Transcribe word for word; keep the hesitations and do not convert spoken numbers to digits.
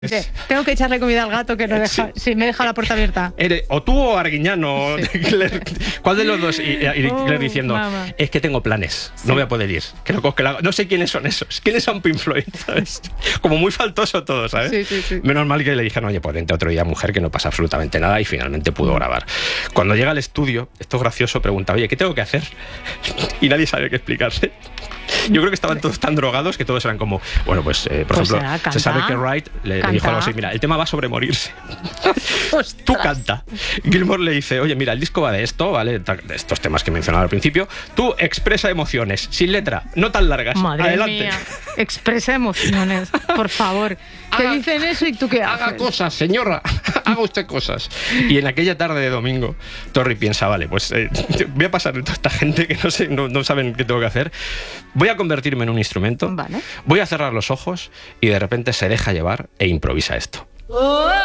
Sí, tengo que echarle comida al gato que no deja, sí. Sí, me deja la puerta abierta. Eres, o tú o Arguiñano, sí. Claire, ¿cuál de los dos? Y, y, y Claire diciendo, oh, es que tengo planes, sí. No voy a poder ir. Creo que la, no sé quiénes son esos, quiénes son Pink Floyd, ¿sabes? Como muy faltoso todo, ¿sabes? Sí, sí, sí. Menos mal que le dijeron, oye, pues vente otro día, mujer, que no pasa absolutamente nada, y finalmente pudo grabar. Cuando llega al estudio, esto es gracioso, pregunta, oye, ¿qué tengo que hacer? Y nadie sabe qué explicarse. Yo creo que estaban todos tan drogados que todos eran como, bueno, pues, eh, por pues ejemplo, será, se sabe que Wright le, le dijo algo así, mira, el tema va sobre morirse. Tú canta. Gilmour le dice, oye, mira, el disco va de esto, ¿vale? De estos temas que mencionaba al principio. Tú expresa emociones, sin letra, no tan largas. Madre Adelante. Mía. Expresa emociones, por favor. Que haga, dicen eso y tú qué haces. Haga cosas, señora, haga usted cosas. Y en aquella tarde de domingo, Torri piensa, vale, pues eh, voy a pasar de toda esta gente que no, sé, no, no saben qué tengo que hacer. Voy a convertirme en un instrumento, vale. Voy a cerrar los ojos y de repente se deja llevar e improvisa esto.